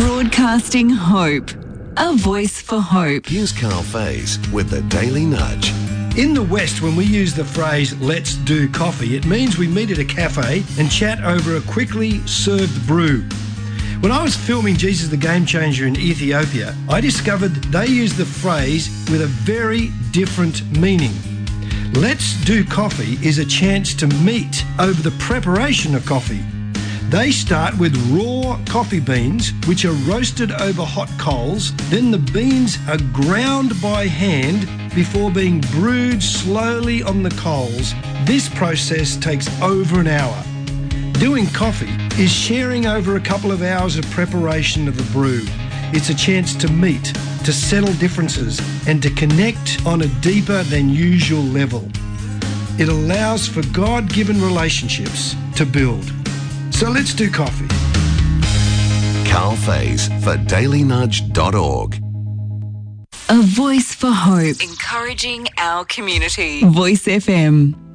Broadcasting hope. A voice for hope. Here's Carl Faze with the Daily Nudge. In the West, when we use the phrase, let's do coffee, it means we meet at a cafe and chat over a quickly served brew. When I was filming Jesus the Game Changer in Ethiopia, I discovered they use the phrase with a very different meaning. Let's do coffee is a chance to meet over the preparation of coffee. They start with raw coffee beans, which are roasted over hot coals. Then the beans are ground by hand before being brewed slowly on the coals. This process takes over an hour. Doing coffee is sharing over a couple of hours of preparation of the brew. It's a chance to meet, to settle differences, and to connect on a deeper than usual level. It allows for God-given relationships to build. So let's do coffee. Carl Faze for dailynudge.org. A voice for hope. Encouraging our community. Voice FM.